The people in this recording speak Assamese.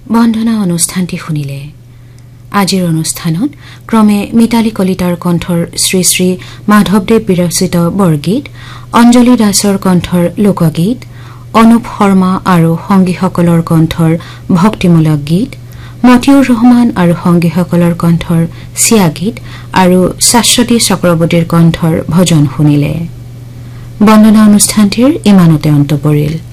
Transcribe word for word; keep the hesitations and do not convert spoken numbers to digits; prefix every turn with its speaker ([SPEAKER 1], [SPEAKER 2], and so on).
[SPEAKER 1] বন্দনা অনুষ্ঠানটি শুনিলে। আজিৰ অনুষ্ঠানত ক্ৰমে মিতালী কলিতাৰ কণ্ঠৰ শ্ৰী শ্ৰী মাধৱদেৱ বিৰচিত বৰগীত, অঞ্জলি দাসৰ কণ্ঠৰ লোকগীত, অনুপ শৰ্মা আৰু সংগীসকলৰ কণ্ঠৰ ভক্তিমূলক গীত, মতিউৰ ৰহমান আৰু সংগীসকলৰ কণ্ঠৰ চিয়া গীত আৰু শাশ্বতী চক্ৰৱৰ্তীৰ কণ্ঠৰ ভজন শুনিলে। বন্দনা অনুষ্ঠানটিৰ ইমানতে অন্ত পৰিল।